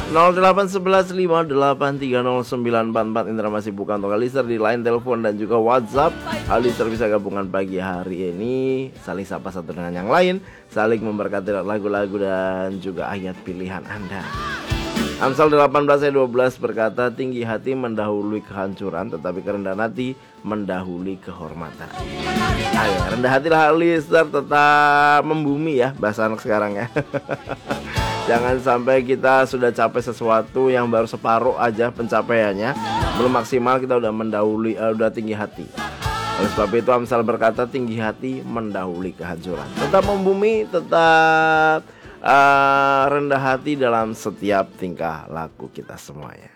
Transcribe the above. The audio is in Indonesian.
0811583094 Indra masih bukan untuk Alister di line telepon dan juga WhatsApp. Alister bisa gabungan pagi hari ini, saling sapa satu dengan yang lain, saling memberkati lagu-lagu dan juga ayat pilihan Anda. Amsal 18 ayat 12 berkata, tinggi hati mendahului kehancuran, tetapi kerendahan hati mendahului kehormatan. Ayo, rendah hatilah Alister, tetap membumi ya, bahasa anak sekarang ya. Jangan sampai kita sudah capai sesuatu yang baru separuh aja pencapaiannya, belum maksimal kita udah mendahului, udah tinggi hati. Oleh sebab itu Amsal berkata, tinggi hati mendahului kehancuran. Tetap membumi, tetap rendah hati dalam setiap tingkah laku kita semuanya.